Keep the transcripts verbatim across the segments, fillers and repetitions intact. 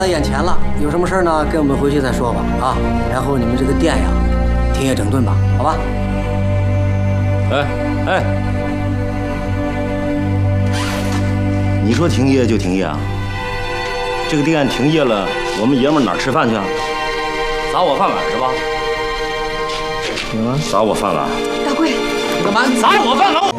在眼前了，有什么事呢？跟我们回去再说吧啊！然后你们这个店呀，停业整顿吧，好吧？ 哎哎， 你说停业就停业啊？这个店停业了，我们爷们哪吃饭去啊？ 砸我饭碗是吧？ 什么？砸我饭碗？ 大贵， 你干嘛砸我饭碗？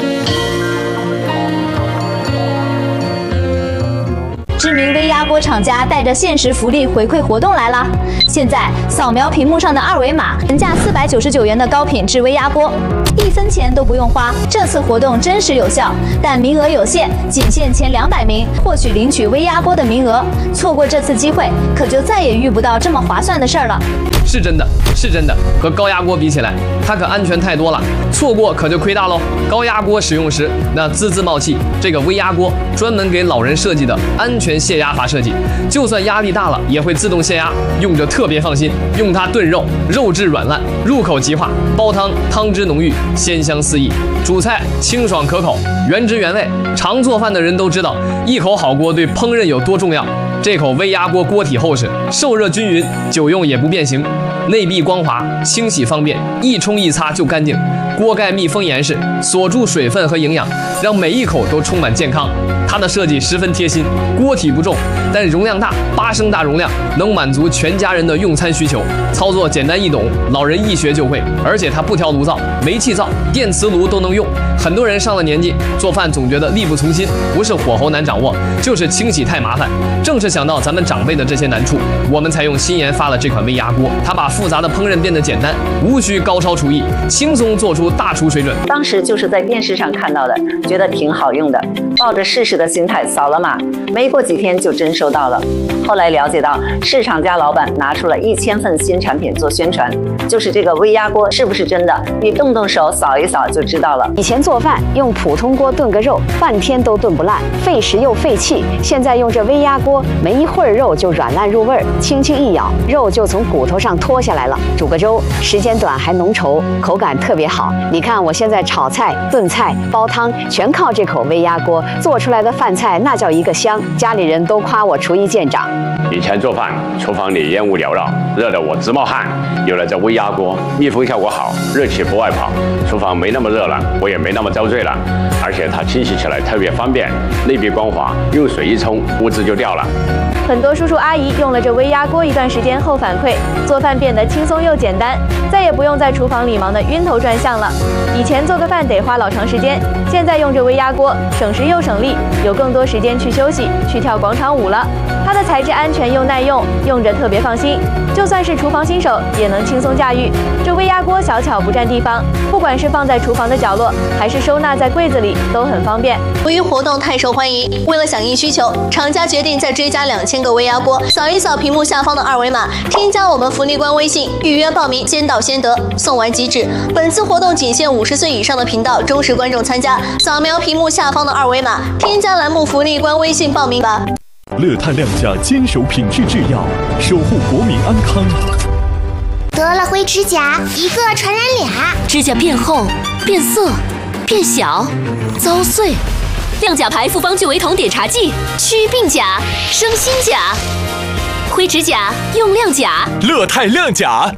知名微压锅厂家带着限时福利回馈活动来了！现在扫描屏幕上的二维码，原价四百九十九元的高品质微压锅，一分钱都不用花。这次活动真实有效，但名额有限，仅限前两百名获取领取微压锅的名额。错过这次机会，可就再也遇不到这么划算的事儿了。 是真的，是真的，和高压锅比起来，它可安全太多了，错过可就亏大喽。高压锅使用时，那滋滋冒气，这个微压锅专门给老人设计的安全泄压阀设计，就算压力大了也会自动泄压，用着特别放心。用它炖肉，肉质软烂，入口即化；煲汤，汤汁浓郁，鲜香四溢；煮菜清爽可口，原汁原味。常做饭的人都知道，一口好锅对烹饪有多重要。这口微压锅锅体厚实，受热均匀，久用也不变形，内壁光滑，清洗方便，一冲一擦就干净。锅盖密封严实，锁住水分和营养，让每一口都充满健康。它的设计十分贴心，锅体不重，但容量大，八升大容量，能满足全家人的用餐需求。操作简单易懂，老人一学就会。而且它不挑炉灶，煤气灶、电磁炉都能用。很多人上了年纪，做饭总觉得力不从心，不是火候难掌握，就是清洗太麻烦。正是想到咱们长辈的这些难处，我们才用心研发了这款微压锅。它把复杂的烹饪变得简单，无需高超厨艺，轻松做出大厨水准。 当时就是在电视上看到的，觉得挺好用的，抱着试试的心态扫了码，没过几天就真收到了。后来了解到，市场家老板拿出了一千份新产品做宣传，就是这个微压锅是不是真的？你动动手扫一扫就知道了。 以前做饭用普通锅炖个肉，半天都炖不烂，费时又费气。现在用这微压锅，没一会儿肉就软烂入味儿，轻轻一咬，肉就从骨头上脱下来了。煮个粥，时间短还浓稠，口感特别好。你看我现在炒菜、炖菜、煲汤，全靠这口微压锅做出来的饭菜，那叫一个香。家里人都夸我厨艺见长。 以前做饭，厨房里烟雾缭绕，热得我直冒汗。有了这微压锅，密封效果好，热气不外跑，厨房没那么热了，我也没那么遭罪了。而且它清洗起来特别方便，内壁光滑，用水一冲，污渍就掉了。 很多叔叔阿姨用了这微压锅一段时间后反馈，做饭变得轻松又简单，再也不用在厨房里忙得晕头转向了。以前做个饭得花老长时间，现在用这微压锅，省时又省力，有更多时间去休息，去跳广场舞了。它的材质安全又耐用，用着特别放心，就算是厨房新手也能轻松驾驭。这微压锅小巧不占地方，不管是放在厨房的角落，还是收纳在柜子里，都很方便。 由于活动太受欢迎，为了响应需求，厂家决定再追加两千个微压锅。扫一扫屏幕下方的二维码，添加我们福利官微信，预约报名，先到先得，送完即止。本次活动仅限五十岁以上的频道忠实观众参加。扫描屏幕下方的二维码，添加栏目福利官微信报名吧。 乐泰亮价坚守品质制药，守护国民安康。 得了灰指甲，一个传染俩， 指甲变厚、变色、变小、遭碎。亮甲牌复方聚维酮碘茶剂，祛病甲，生新甲。灰指甲用亮甲， 乐泰亮甲。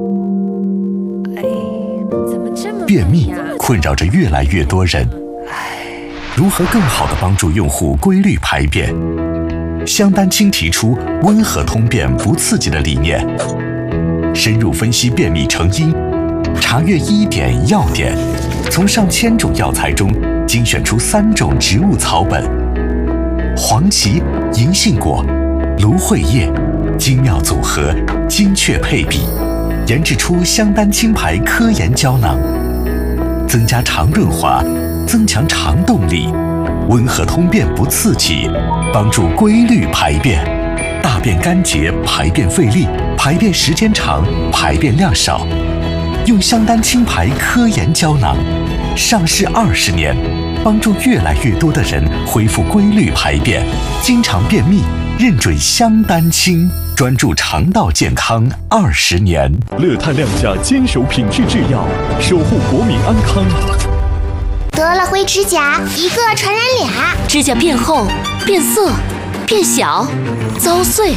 便秘困扰着越来越多人，如何更好地帮助用户规律排便？香丹青提出温和通便不刺激的理念，深入分析便秘成因，查阅医典药典，从上千种药材中精选出三种植物草本：黄芪、银杏果、芦荟叶，精妙组合，精确配比，研制出香丹青牌科研胶囊，增加肠润滑，增强肠动力，温和通便不刺激，帮助规律排便，大便干结，排便费力，排便时间长，排便量少。用香丹青牌科研胶囊，上市二十年，帮助越来越多的人恢复规律排便。经常便秘，认准香丹青，专注肠道健康二十年。 乐泰亮价坚守品质制药，守护国民安康。 得了灰指甲，一个传染俩， 指甲变厚、变色、 变小，遭碎。